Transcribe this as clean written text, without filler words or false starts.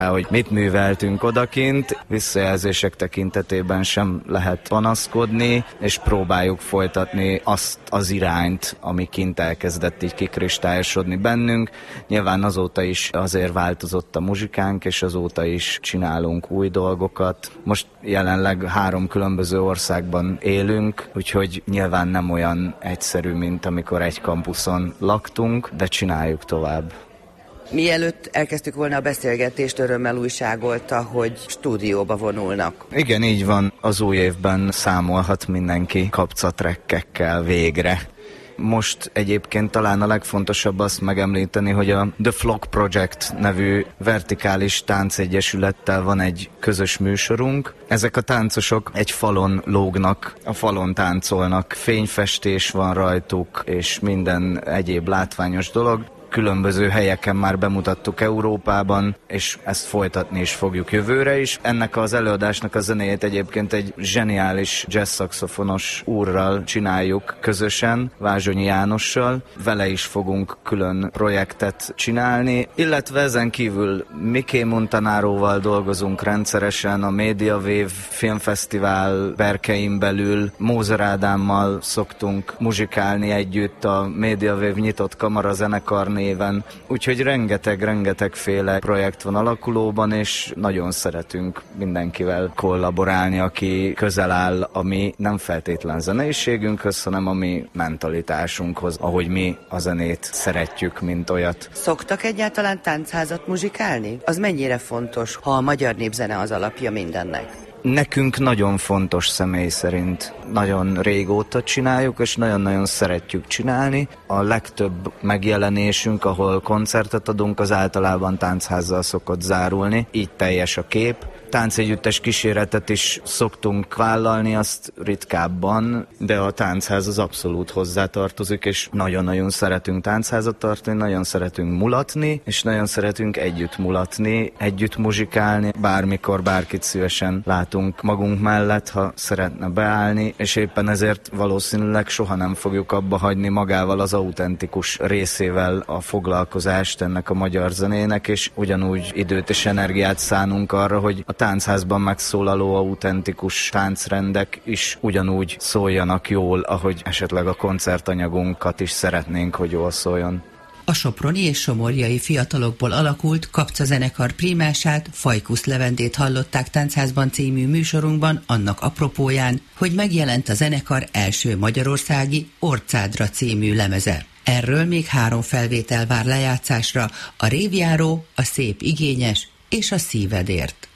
hogy mit műveltünk odakint, visszajelzések tekintetében sem lehet panaszkodni, és próbáljuk folytatni azt az irányt, ami kint elkezdett így kikristályosodni bennünk. Nyilván azóta is azért változott a muzsikánk, és azóta is csinálunk új dolgokat. Most jelenleg 3 különböző országban élünk, úgyhogy nyilván nem olyan egyszerű, mint amikor egy kampuszon laktunk, de csináljuk tovább. Mielőtt elkezdtük volna a beszélgetést, örömmel újságolta, hogy stúdióba vonulnak. Igen, így van. Az új évben számolhat mindenki kapcatrekkekkel végre. Most egyébként talán a legfontosabb azt megemlíteni, hogy a The Flock Project nevű vertikális táncegyesülettel van egy közös műsorunk. Ezek a táncosok egy falon lógnak, a falon táncolnak, fényfestés van rajtuk, és minden egyéb látványos dolog. Különböző helyeken már bemutattuk Európában, és ezt folytatni is fogjuk jövőre is. Ennek az előadásnak a zenéjét egyébként egy zseniális jazz-szaxofonos úrral csináljuk közösen, Vázsonyi Jánossal. Vele is fogunk külön projektet csinálni, illetve ezen kívül Miké Montanáróval dolgozunk rendszeresen, a Media Wave filmfesztivál berkein belül, Mózer Ádámmal szoktunk muzsikálni együtt a Media Wave nyitott kamarazenekar néven. Úgyhogy rengeteg-féle projekt van alakulóban, és nagyon szeretünk mindenkivel kollaborálni, aki közel áll a mi nem feltétlen zeneiségünkhöz, hanem a mi mentalitásunkhoz, ahogy mi a zenét szeretjük, mint olyat. Szoktak egyáltalán táncházat muzsikálni? Az mennyire fontos, ha a magyar népzene az alapja mindennek? Nekünk nagyon fontos személy szerint. Nagyon régóta csináljuk, és nagyon-nagyon szeretjük csinálni. A legtöbb megjelenésünk, ahol koncertet adunk, az általában táncházzal szokott zárulni. Így teljes a kép. Táncegyüttes kíséretet is szoktunk vállalni, azt ritkábban, de a táncház az abszolút hozzátartozik, és nagyon-nagyon szeretünk táncházat tartani, nagyon szeretünk mulatni, és nagyon szeretünk együtt mulatni, együtt muzsikálni, bármikor bárkit szívesen látunk magunk mellett, ha szeretne beállni, és éppen ezért valószínűleg soha nem fogjuk abba hagyni magával az autentikus részével a foglalkozást ennek a magyar zenének, és ugyanúgy időt és energiát szánunk arra, hogy a táncházban megszólaló autentikus táncrendek is ugyanúgy szóljanak jól, ahogy esetleg a koncertanyagunkat is szeretnénk, hogy jól szóljon. A soproni és somorjai fiatalokból alakult Kapcsa zenekar prímását, Fajkusz Leventét hallották Táncházban című műsorunkban annak apropóján, hogy megjelent a zenekar első magyarországi Orcádra című lemeze. Erről még 3 felvétel vár lejátszásra, a Révjáró, a Szép igényes és a Szívedért.